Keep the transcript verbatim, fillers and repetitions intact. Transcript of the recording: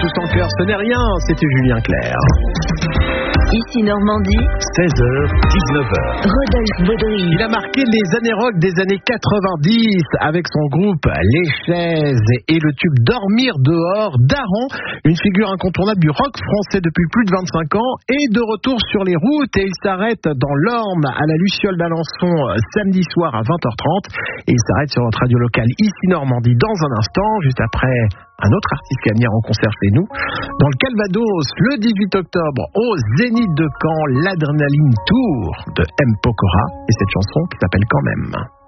tous en cœur, ce n'est rien, c'était Julien Clerc. Ici Normandie, seize heures dix-neuf heures. Rodolphe Baudry. Il a marqué les années rock des années quatre-vingt-dix avec son groupe Les Chaises et le tube Dormir dehors. Daron, une figure incontournable du rock français depuis plus de vingt-cinq ans, est de retour sur les routes et il s'arrête dans l'Orne à la Luciole d'Alençon samedi soir à vingt heures trente et il s'arrête sur notre radio locale Ici Normandie dans un instant, juste après un autre artiste qui va venir en concert chez nous dans le Calvados le dix-huit octobre au Zénith de Caen, l'Adrenaline Tour de M. Pokora et cette chanson qui s'appelle Quand même.